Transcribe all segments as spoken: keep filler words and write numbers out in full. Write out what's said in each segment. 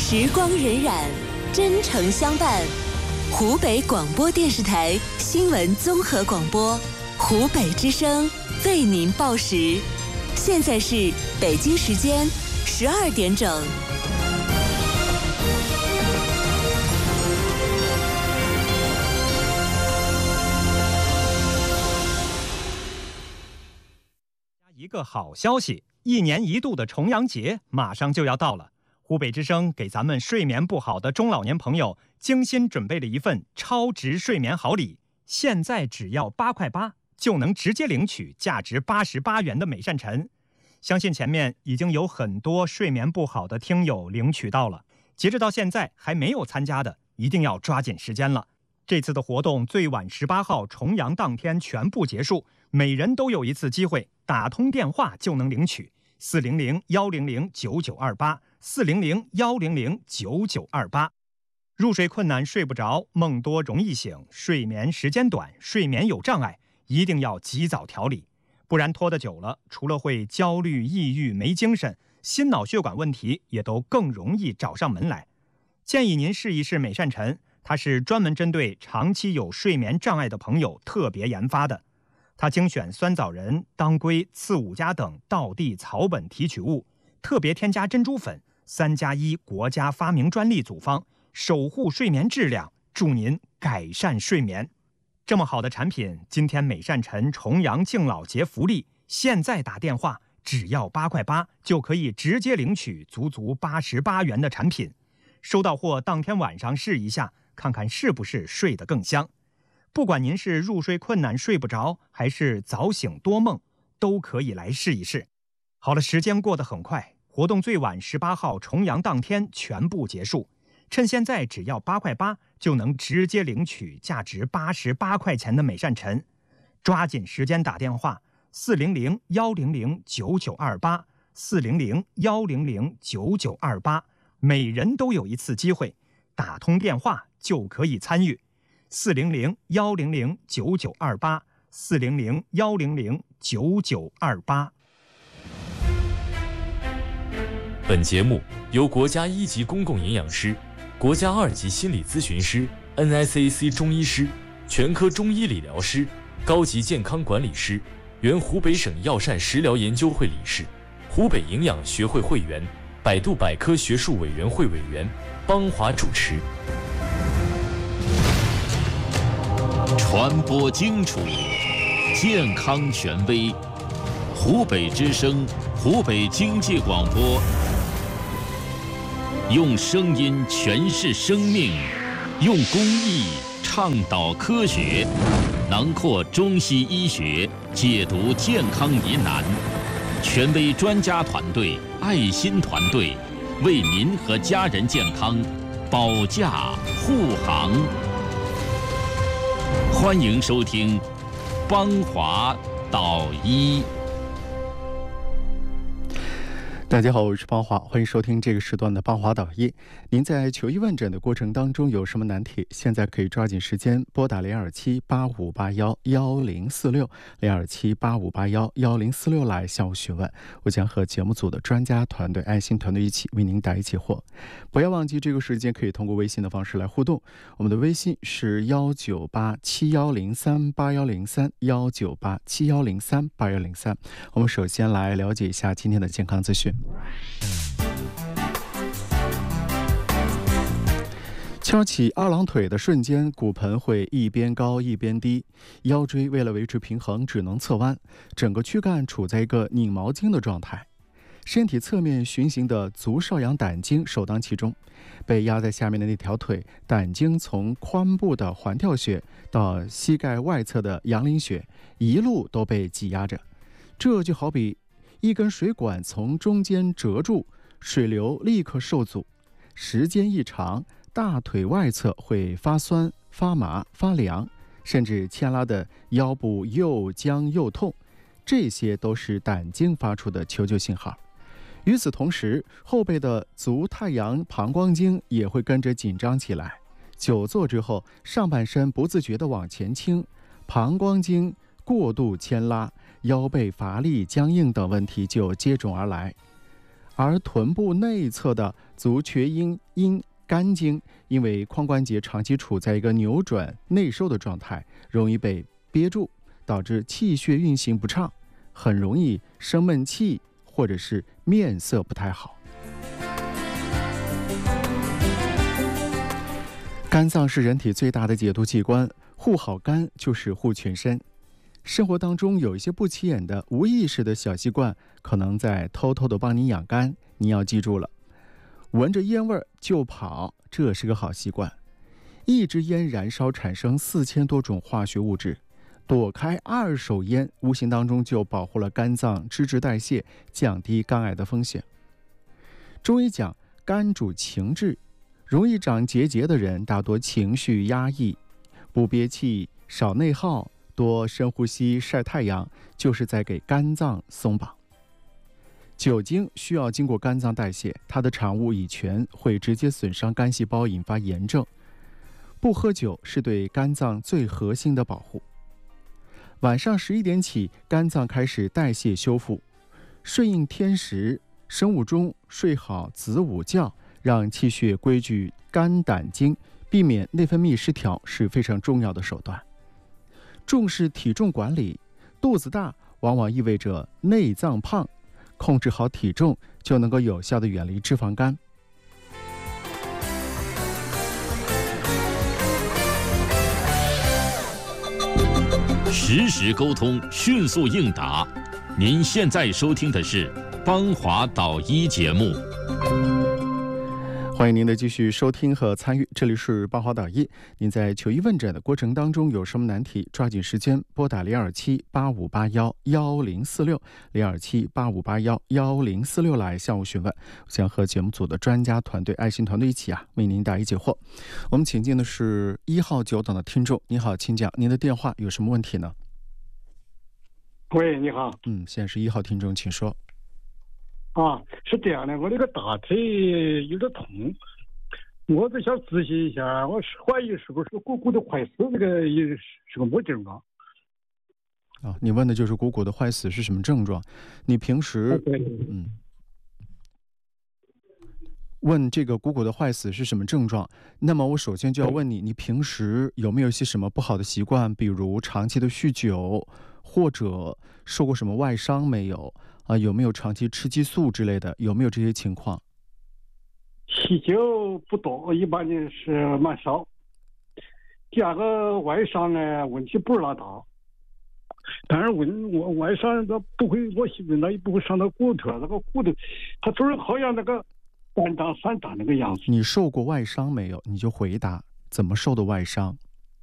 时光荏苒，真诚相伴。湖北广播电视台新闻综合广播，湖北之声为您报时。现在是北京时间十二点整。 一个好消息，一年一度的重阳节马上就要到了。湖北之声给咱们睡眠不好的中老年朋友精心准备了一份超值睡眠好礼，现在只要八块八就能直接领取价值八十八元的美善晨。相信前面已经有很多睡眠不好的听友领取到了，截止到现在还没有参加的一定要抓紧时间了。这次的活动最晚十八号重阳当天全部结束，每人都有一次机会，打通电话就能领取四零零幺零零九九二八四零零幺零零九九二八。入睡困难睡不着，梦多容易醒，睡眠时间短，睡眠有障碍，一定要及早调理，不然拖得久了，除了会焦虑、抑郁、没精神，心脑血管问题也都更容易找上门来。建议您试一试美善晨，它是专门针对长期有睡眠障碍的朋友特别研发的。它精选酸枣仁、当归、刺五加等道地草本提取物，特别添加珍珠粉，三加一国家发明专利组方，守护睡眠质量，助您改善睡眠。这么好的产品，今天美善晨重阳敬老节福利，现在打电话只要八块八就可以直接领取足足八十八元的产品。收到货当天晚上试一下，看看是不是睡得更香。不管您是入睡困难睡不着，还是早醒多梦，都可以来试一试。好了，时间过得很快，活动最晚十八号重阳当天全部结束。趁现在只要八块八就能直接领取价值八十八块钱的美善晨，抓紧时间打电话四零零幺零零九九二八四零零幺零零九九二八，每人都有一次机会，打通电话就可以参与。四零零幺零零九九二八四零零幺零零九九二八。 本节目由国家一级公共营养师、国家二级心理咨询师、N S A C 中医师、全科中医理疗师、高级健康管理师、原湖北省药膳食疗研究会理事、湖北营养学会会员、百度百科学术委员会委员邦华主持。 传播精楚，健康权威。湖北之声，湖北经济广播，用声音诠释生命，用公益倡导科学，囊括中西医学，解读健康疑难。权威专家团队，爱心团队，为您和家人健康保驾护航。欢迎收听邦华导医。 大家好，我是邦华，欢迎收听这个时段的邦华导医。您在求医问诊的过程当中有什么难题？现在可以抓紧时间拨打零二七八五八幺幺零四六零二七八五八幺幺零四六来向我询问，我将和节目组的专家团队、爱心团队一起为您答疑解惑。不要忘记这个时间可以通过微信的方式来互动，我们的微信是幺九八七幺零三八幺零三幺九八七幺零三八幺零三。我们首先来了解一下今天的健康资讯。翘起二郎腿的瞬间，骨盆会一边高一边低，腰椎为了维持平衡只能侧弯，整个躯干处在一个拧毛巾的状态。身体侧面循行的足少阳胆经首当其冲，被压在下面的那条腿，胆经从髋部的环跳穴到膝盖外侧的阳陵穴，一路都被挤压着。这就好比一根水管从中间折住，水流立刻受阻，时间一长，大腿外侧会发酸、发麻、发凉，甚至牵拉的腰部又僵又痛，这些都是胆经发出的求救信号。与此同时，后背的足太阳膀胱经也会跟着紧张起来。久坐之后，上半身不自觉地往前倾，膀胱经过度牵拉，腰背乏力、僵硬等问题就接踵而来。 而臀部内侧的足厥阴阴肝经，因为髋关节长期处在一个扭转内收的状态，容易被憋住，导致气血运行不畅，很容易生闷气，或者是面色不太好。肝脏是人体最大的解毒器官，护好肝就是护全身。生活当中有一些不起眼的无意识的小习惯，可能在偷偷的帮你养肝，你要记住了。闻着烟味就跑，这是个好习惯。一支烟燃烧产生四千多种化学物质，躲开二手烟，无形当中就保护了肝脏脂质代谢，降低肝癌的风险。中医讲肝主情志，容易长结节的人大多情绪压抑，不憋气，少内耗，多深呼吸，晒太阳，就是在给肝脏松绑。酒精需要经过肝脏代谢，它的产物乙醛会直接损伤肝细胞，引发炎症。不喝酒是对肝脏最核心的保护。晚上十一点起，肝脏开始代谢修复，顺应天时，生物钟睡好子午觉，让气血归聚肝胆经，避免内分泌失调是非常重要的手段。重视体重管理，肚子大往往意味着内脏胖，控制好体重就能够有效地远离脂肪肝。 实时沟通，迅速应答。您现在收听的是邦华导医节目。 欢迎您的继续收听和参与，这里是邦华导医。您在求医问诊的过程当中有什么难题，抓紧时间拨打零二七八五八幺幺零四六零二七八五八幺幺零四六来向我询问，我将和节目组的专家团队、爱心团队一起啊，为您答疑解惑。我们请进的是一号久等的听众，你好，请讲，您的电话有什么问题呢？ 喂，你好。 嗯，现在是一号听众，请说。 啊，是这样的，我那个大腿有点痛，我只想咨询一下，我是怀疑是不是股骨的坏死，这个也是个么症状？ 啊，你问的就是股骨的坏死是什么症状？你平时嗯，问这个股骨的坏死是什么症状？那么我首先就要问你，你平时有没有一些什么不好的习惯，比如长期的酗酒，或者受过什么外伤没有？啊，有没有长期吃激素之类的？有没有这些情况？ 酗酒不多，一般的是蛮少。第二个外伤呢，问题不是那大，但是问我外伤它不会，我闻到也不会伤到骨头，那个骨头它就是好像那个三长三长那个样子。 你受过外伤没有？你就回答怎么受的外伤？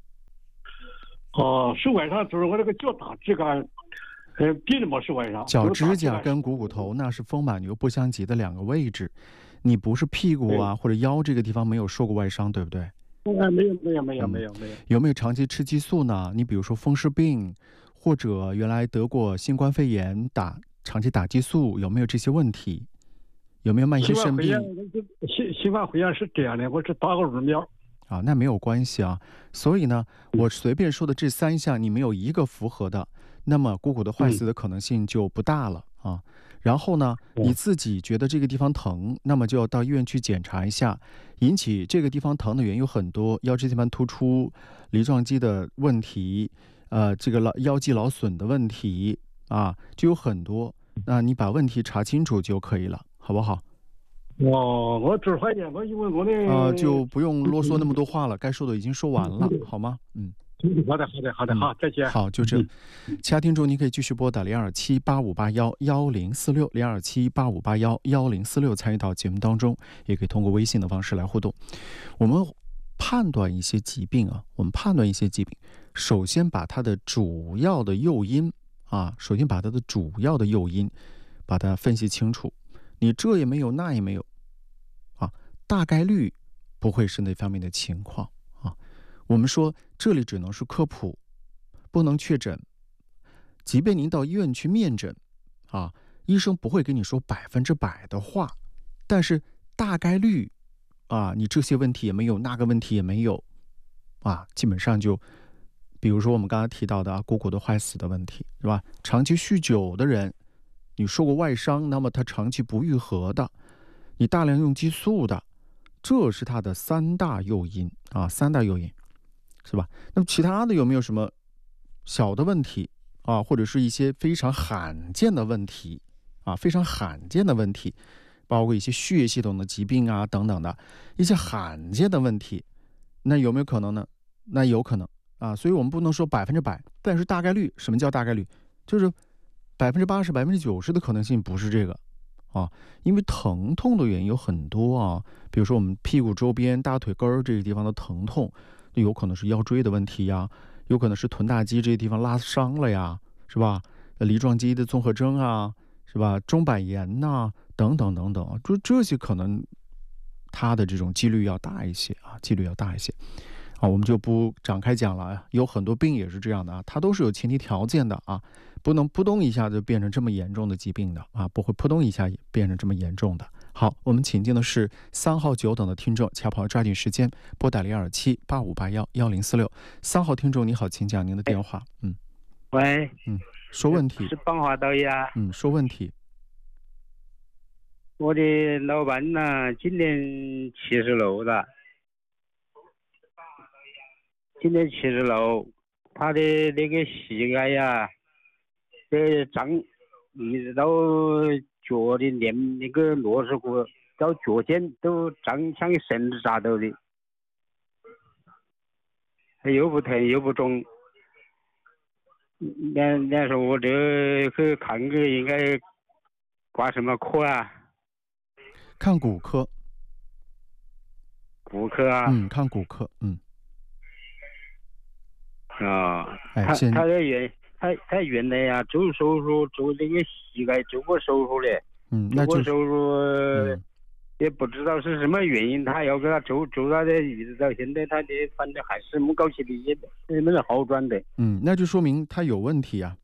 哦、呃，受外伤就是我那个脚大指甲。呃，别的没是外伤， 脚指甲跟股骨头那是风马牛不相及的两个位置，你不是屁股啊或者腰这个地方没有受过外伤，对不对？ 哎，没有没有没有没有没有。 有没有长期吃激素呢？你比如说风湿病，或者原来得过新冠肺炎打长期打激素，有没有这些问题？有没有慢性肾病？ 新新冠肺炎是这样的，我只打过疫苗。 啊，那没有关系啊。所以呢，我随便说的这三项，你没有一个符合的。那么股骨的坏死的可能性就不大了、嗯、啊。然后呢，你自己觉得这个地方疼，那么就要到医院去检查一下。引起这个地方疼的原因有很多，腰椎间盘突出、梨状肌的问题，呃，这个腰肌劳损的问题啊，就有很多。那你把问题查清楚就可以了，好不好？ 哦，我这怀疑我因为我的呃，就不用啰嗦那么多话了，该说的已经说完了，好吗？嗯。 好的，好的，好的，好，再见。 好，就这样。其他听众您可以继续拨打零二七八五八幺幺零四六零二七八五八幺幺零四六参与到节目当中，也可以通过微信的方式来互动。我们判断一些疾病啊，我们判断一些疾病，首先把它的主要的诱因啊，首先把它的主要的诱因把它分析清楚。你这也没有，那也没有啊，大概率不会是那方面的情况。我们说这里只能是科普，不能确诊。即便您到医院去面诊啊，医生不会跟你说百分之百的话，但是大概率啊，你这些问题也没有，那个问题也没有啊，基本上就比如说我们刚才提到的啊，股骨的坏死的问题是吧？长期酗酒的人， 你受过外伤，那么它长期不愈合的，你大量用激素的，这是它的三大诱因啊，三大诱因，是吧？那么其他的有没有什么小的问题啊，或者是一些非常罕见的问题啊，非常罕见的问题，包括一些血液系统的疾病啊等等的一些罕见的问题，那有没有可能呢？那有可能啊，所以我们不能说百分之百，但是大概率，什么叫大概率？就是百分之八十、百分之九十的可能性不是这个啊，因为疼痛的原因有很多啊，比如说我们屁股周边、大腿根儿这个地方的疼痛，有可能是腰椎的问题呀，有可能是臀大肌这些地方拉伤了呀，是吧？梨状肌的综合征啊，是吧？中板炎呐、啊，等等等等，就这些可能它的这种几率要大一些啊，几率要大一些。啊，我们就不展开讲了。有很多病也是这样的啊，它都是有前提条件的啊，不能扑通一下就变成这么严重的疾病的啊，不会扑通一下变成这么严重的。好，我们请进的是三号九等的听众，恰朋友抓紧时间拨打零二七八五八幺幺零四六。三号听众你好，请讲您的电话。嗯， 喂， 嗯，说问题。 是邦华导演啊。 嗯，说问题。 我的老伴呢，今年七十六了。今年七十六，他的那个膝盖呀，这长一直到脚的连那个螺丝骨到脚尖都长像绳子扎到的，又不疼又不肿。那那说我这去看个应该挂什么科啊？ 看骨科。 骨科啊？ 嗯，看骨科，嗯。 啊， 哎、 他他的原他他原来呀、啊、做手术做那个膝盖做过手术的， 嗯，那做过手术、 嗯、 也不知道是什么原因，他要给他做做他的，一直到现在他的反正还是没搞起的，也也没得好转的。 嗯，那就说明他有问题啊，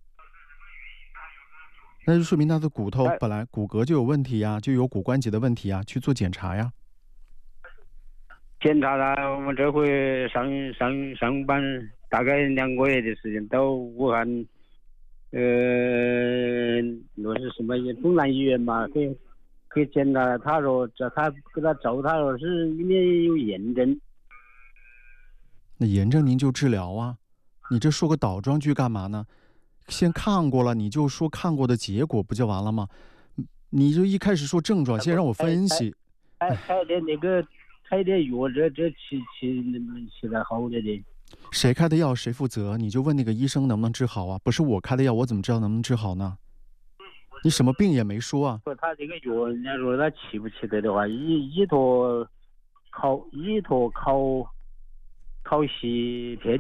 那就说明他的骨头本来骨骼就有问题呀、啊，就有骨关节的问题啊，去做检查呀。 检查他，我们这回上上上班大概两个月的时间，到武汉，呃，那是什么东南医院嘛，去去检查，他说这他给他照，他说是里面有炎症。 那炎症您就治疗啊，你这说个倒装句干嘛呢？先看过了，你就说看过的结果不就完了吗？你就一开始说症状，先让我分析。 开开的那个。开点药，这这起起起来好的的。 谁开的药谁负责？你就问那个医生能不能治好啊？不是我开的药，我怎么知道能不能治好呢？你什么病也没说啊。 他这个药，人家说他起不起得的话，依依托靠依托靠靠西片。